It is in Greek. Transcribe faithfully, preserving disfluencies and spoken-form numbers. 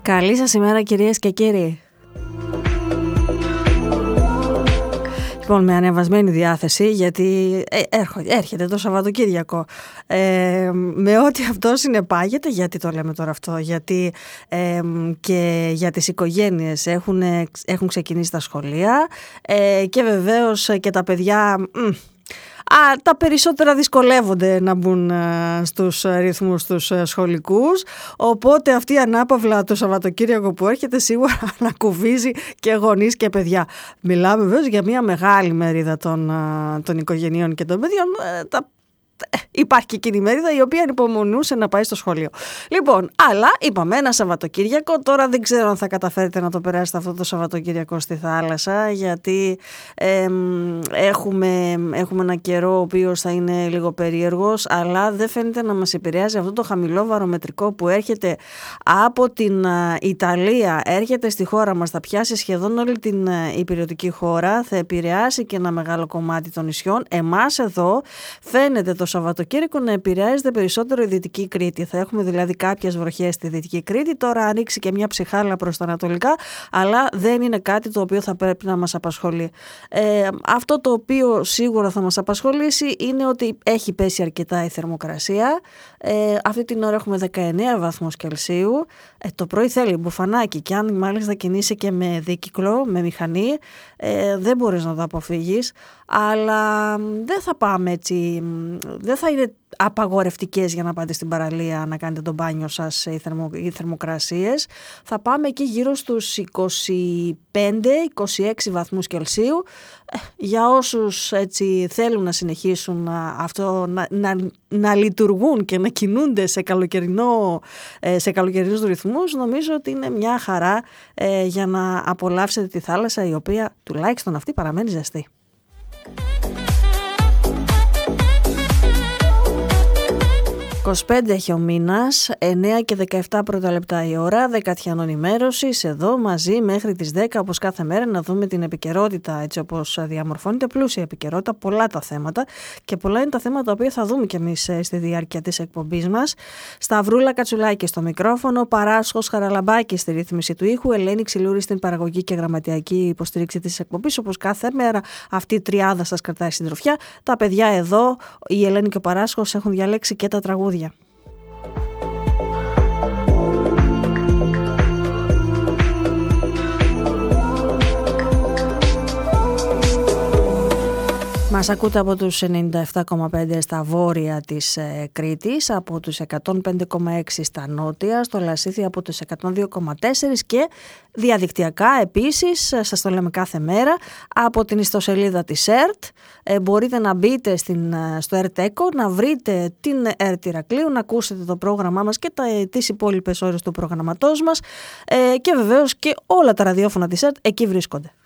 Καλή σας ημέρα κυρίες και κύριοι. Λοιπόν, με ανεβασμένη διάθεση, γιατί ε, έρχεται το Σαββατοκύριακο, ε, με ό,τι αυτό συνεπάγεται. Γιατί το λέμε τώρα αυτό? Γιατί ε, και για τις οικογένειες έχουν, έχουν ξεκινήσει τα σχολεία ε, και βεβαίως και τα παιδιά... Μ, Α, τα περισσότερα δυσκολεύονται να μπουν στους ρυθμούς τους σχολικούς, οπότε αυτή η ανάπαυλα το Σαββατοκύριακο που έρχεται σίγουρα ανακουβίζει και γονείς και παιδιά. Μιλάμε βέβαια για μια μεγάλη μερίδα των, των οικογενειών και των παιδιών. Τα Υπάρχει και εκείνη η μερίδα η οποία ανυπομονούσε να πάει στο σχολείο. Λοιπόν, αλλά είπαμε ένα Σαββατοκύριακο. Τώρα δεν ξέρω αν θα καταφέρετε να το περάσετε αυτό το Σαββατοκύριακο στη θάλασσα, γιατί ε, έχουμε, έχουμε ένα καιρό ο οποίος θα είναι λίγο περίεργος, αλλά δεν φαίνεται να μας επηρεάζει αυτό το χαμηλό βαρομετρικό που έρχεται από την Ιταλία, έρχεται στη χώρα μας, θα πιάσει σχεδόν όλη την υπηρετική χώρα, θα επηρεάσει και ένα μεγάλο κομμάτι των νησιών. Εμάς εδώ φαίνεται το Σαββατοκύριακο να επηρεάζεται περισσότερο η Δυτική Κρήτη. Θα έχουμε δηλαδή κάποιες βροχές στη Δυτική Κρήτη. Τώρα ανοίξει και μια ψυχάλα προς τα ανατολικά, αλλά δεν είναι κάτι το οποίο θα πρέπει να μας απασχολεί. Ε, αυτό το οποίο σίγουρα θα μας απασχολήσει είναι ότι έχει πέσει αρκετά η θερμοκρασία. Ε, αυτή την ώρα έχουμε δεκαεννέα βαθμούς Κελσίου. Ε, το πρωί θέλει μπουφανάκι, και αν μάλιστα κινείσαι και με δίκυκλο, με μηχανή, ε, δεν μπορείς να το αποφύγεις. Αλλά δεν θα πάμε έτσι, δεν θα είναι απαγορευτικές για να πάτε στην παραλία να κάνετε το μπάνιο σας οι, θερμο, οι θερμοκρασίες. Θα πάμε εκεί γύρω στους είκοσι πέντε είκοσι έξι βαθμούς Κελσίου. Για όσους έτσι θέλουν να συνεχίσουν αυτό, να, να, να λειτουργούν και να κινούνται σε, καλοκαιρινό, σε καλοκαιρινούς ρυθμούς, νομίζω ότι είναι μια χαρά ε, για να απολαύσετε τη θάλασσα, η οποία τουλάχιστον αυτή παραμένει ζεστή. είκοσι πέντε έχει ο μήνας, εννέα και δεκαεπτά πρώτα λεπτά η ώρα, δεκατιανών ενημέρωσης, εδώ μαζί μέχρι τις δέκα, όπως κάθε μέρα, να δούμε την επικαιρότητα έτσι όπως διαμορφώνεται, πλούσια επικαιρότητα, πολλά τα θέματα, και πολλά είναι τα θέματα τα οποία θα δούμε κι εμείς στη διάρκεια της εκπομπής μας. Σταυρούλα Κατσουλάκη στο μικρόφωνο, Παράσχος Χαραλαμπάκης στη ρύθμιση του ήχου, Ελένη Ξυλούρη στην παραγωγή και γραμματιακή υποστήριξη της εκπομπής. Όπως κάθε μέρα αυτή η τριάδα σας κρατάει συντροφιά. Τα παιδιά εδώ, η Ελένη και ο Παράσχος, έχουν διαλέξει και τα τραγούδια. Μας ακούτε από τους ενενήντα επτά κόμμα πέντε στα βόρεια της ε, Κρήτης, από τους εκατόν πέντε κόμμα έξι στα νότια, στο Λασίθι από τους εκατόν δύο κόμμα τέσσερα και διαδικτυακά επίσης, σας το λέμε κάθε μέρα, από την ιστοσελίδα της ΕΡΤ. Ε, μπορείτε να μπείτε στην, στο ΕΡΤ Echo, να βρείτε την ΕΡΤ Ηρακλείου, να ακούσετε το πρόγραμμά μας και τα, τις υπόλοιπες ώρες του προγραμματός μας, ε, και βεβαίως και όλα τα ραδιόφωνα της ΕΡΤ εκεί βρίσκονται.